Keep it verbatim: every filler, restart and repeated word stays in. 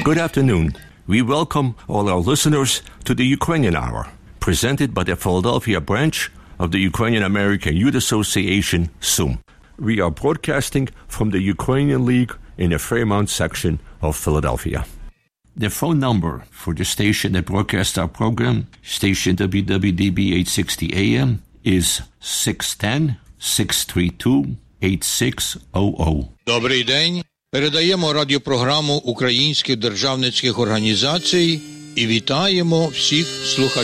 Good afternoon. We welcome all our listeners to the Ukrainian Hour, presented by the Philadelphia branch of the Ukrainian American Youth Association, S U M. We are broadcasting from the Ukrainian League in the Fairmount section of Philadelphia. The phone number for the station that broadcasts our program, station W W D B eight sixty A M, is six one zero, six three two, eight six zero zero. Добрий день. Передаємо радіопрограму українських державницьких організацій і вітаємо всіх слухачів.